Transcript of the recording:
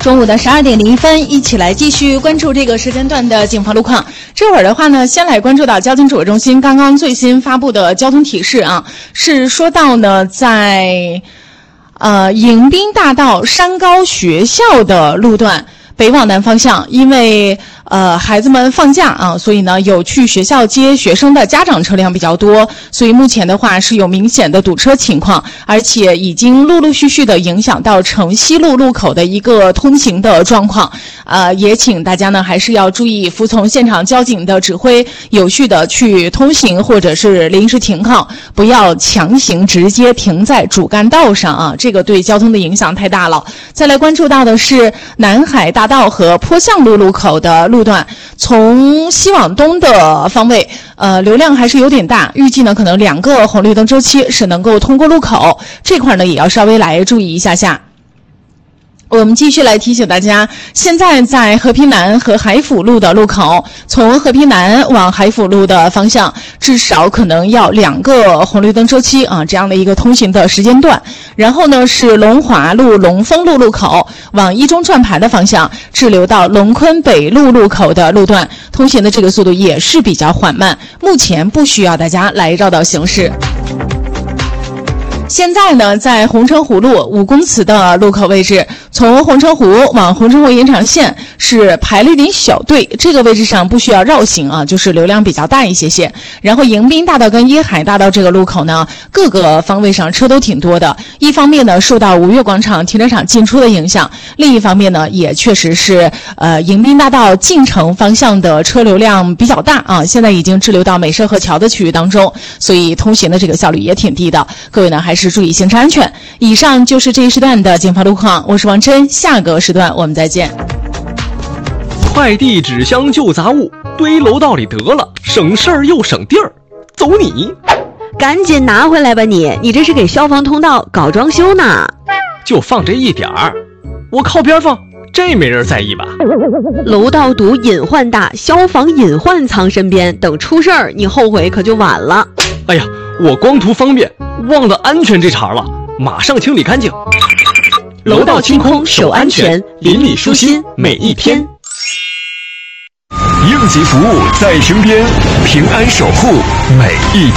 中午的12点01分，一起来继续关注这个时间段的警方路况。这会儿的话呢，先来关注到交通指挥中心刚刚最新发布的交通提示啊，是说到呢，在迎宾大道山高学校的路段北往南方向，因为孩子们放假啊，所以呢有去学校接学生的家长车辆比较多，所以目前的话是有明显的堵车情况，而且已经陆陆续续的影响到城西路路口的一个通行的状况。也请大家呢还是要注意服从现场交警的指挥，有序的去通行或者是临时停靠，不要强行直接停在主干道上啊，这个对交通的影响太大了。再来关注到的是南海大道和坡向路路口的路段，从西往东的方位流量还是有点大，预计呢可能2个红绿灯周期是能够通过路口，这块呢也要稍微来注意一下下。我们继续来提醒大家，现在在和平南和海辅路的路口，从和平南往海辅路的方向，至少可能要2个红绿灯周期啊，这样的一个通行的时间段。然后呢，是龙华路、龙丰路路口往一中转盘的方向，滞留到龙昆北路路口的路段，通行的这个速度也是比较缓慢，目前不需要大家来绕道行驶。现在呢，在红城湖路5公祠的路口位置，从红城湖往红城湖延长线是排了一点小队，这个位置上不需要绕行啊，就是流量比较大一些些。然后迎宾大道跟椰海大道这个路口呢，各个方位上车都挺多的。一方面呢，受到吴越广场停车场进出的影响；另一方面呢，也确实是迎宾大道进城方向的车流量比较大啊，现在已经滞留到美涉河桥的区域当中，所以通行的这个效率也挺低的。各位呢，还是注意行车安全。以上就是这一时段的警方路况，我是王琛，下个时段我们再见。 快递、纸箱、旧杂物堆楼道里得了，省事儿又省地儿，走你！ 赶紧拿回来吧你这是给消防通道搞装修呢。 就放这一点儿，我靠边放，这没人在意吧？ 楼道堵隐患大，消防隐患藏身边，等出事儿你后悔可就晚了。 哎呀，我光图方便，忘了安全这茬了，马上清理干净。 楼道清空守安全，邻里舒心每一天。 应急服务在身边，平安守护每一天。